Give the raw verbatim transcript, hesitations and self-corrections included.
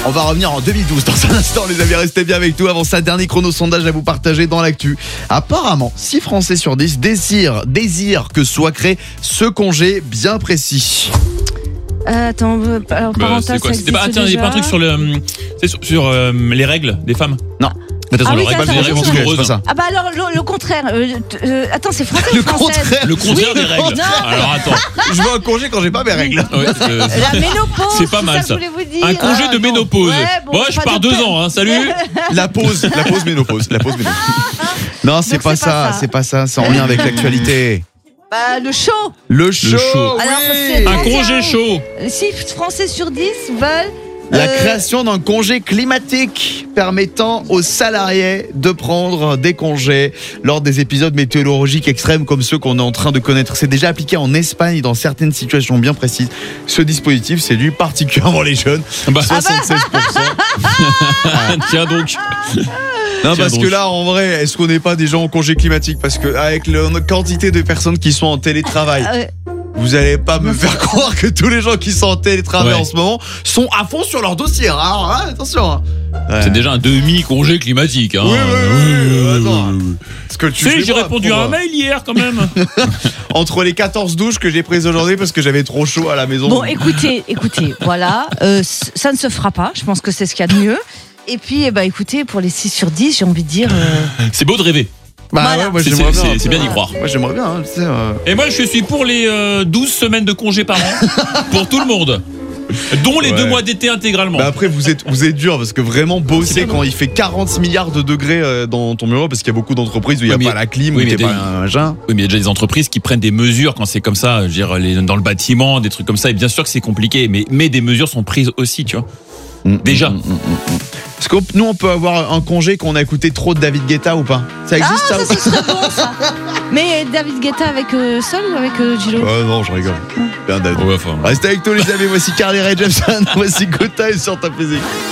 On va revenir en deux mille douze dans un instant, les amis, restez bien avec nous. Avant ça, dernier chrono sondage à vous partager dans l'actu. Apparemment, six Français sur dix désirent, désirent que soit créé ce congé bien précis. Euh, attends, euh, alors, Bah, parental, c'est quoi ça C'était pas, existe tiens, il y a pas un déjà. truc sur le, hum, c'est sur, sur, euh, les règles des femmes. Non. Mais de toute Ah façon, oui, le ça, règle ça, des ça, règles ça, douloureuses. c'est pas ça. Ah bah alors le, le contraire. Euh, euh, attends, c'est français Le ou française contraire. Le contraire Oui. des règles. Non. Alors attends. Je veux un congé quand j'ai pas mes règles. Ouais, euh, La ménopause. C'est pas mal, ça. ça. Que je voulais vous dire. un congé Ah, de non. ménopause. Ouais, bon, Moi, c'est je pas pars de deux peine. ans, hein. Salut. La pause, la pause ménopause, la pause ménopause. Non, c'est Donc, pas c'est pas ça, ça. c'est pas ça, c'est en lien avec l'actualité. Bah le chaud. Le show, show. oui. Alors, c'est- Un Tiens, congé chaud. six Français sur dix veulent. La euh, création d'un congé climatique permettant aux salariés de prendre des congés lors des épisodes météorologiques extrêmes comme ceux qu'on est en train de connaître. C'est déjà appliqué en Espagne dans certaines situations bien précises. Ce dispositif séduit particulièrement les jeunes. Bah, soixante-seize pour cent. tiens donc. Non, Tiens parce donc. que là, en vrai, est-ce qu'on n'est pas des gens en congé climatique? Parce que avec la quantité de personnes qui sont en télétravail, euh, vous allez pas me faire croire que tous les gens qui sont en télétravail Ouais. en ce moment sont à fond sur leur dossier. Alors, hein, attention. hein. Ouais. C'est déjà un demi-congé climatique. Hein. Oui, oui, oui, oui, Euh, attends. Parce que tu Tu sais, sais, j'ai moi, répondu pour, à un euh, mail hier quand même. Entre les quatorze douches que j'ai prises aujourd'hui parce que j'avais trop chaud à la maison. Bon, écoutez, écoutez, voilà, euh, c- ça ne se fera pas. Je pense que c'est ce qu'il y a de mieux. Et puis, eh ben, écoutez, pour les six sur dix, j'ai envie de dire. euh, C'est beau de rêver. Bah Voilà. ouais, moi C'est- j'aimerais c'est- bien. c'est bien d'y croire. Moi j'aimerais bien, hein, tu sais. euh. Et moi, je suis pour les euh, douze semaines de congé par an pour tout le monde, dont les Ouais. deux mois d'été intégralement. Bah après vous êtes vous êtes dur parce que vraiment bosser C'est pas quand il fait quarante milliards de degrés euh, dans ton bureau parce qu'il y a beaucoup d'entreprises où il n'y a Oui, mais- pas la clim, oui, où mais t'es des- pas un machin. Oui, mais il y a déjà des entreprises qui prennent des mesures quand c'est comme ça, je veux dire, les, dans le bâtiment, des trucs comme ça. Et bien sûr que c'est compliqué, mais, mais des mesures sont prises aussi, tu vois. Déjà. Mm, mm, mm, mm. Est-ce que nous on peut avoir un congé qu'on a écouté trop de David Guetta ou pas? Ça Ah, existe ça, ça, ou pas ce serait bon, ça. Mais David Guetta avec euh, seul ou avec euh, Gillo Oh non, je rigole. Bien David. Ouais, enfin, Restez avec nous les amis, voici Carly Rae Jepsen, voici Good Time sur Top Music.